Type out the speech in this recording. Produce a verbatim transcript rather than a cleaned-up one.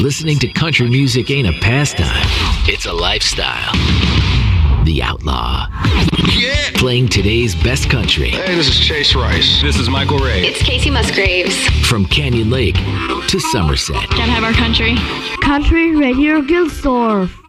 Listening to country music ain't a pastime, it's a lifestyle. The Outlaw. Yeah! Playing today's best country. Hey, this is Chase Rice. This is Michael Ray. It's Casey Musgraves. From Canyon Lake to Somerset. Gotta have our country. Country Radio Gilsdorf.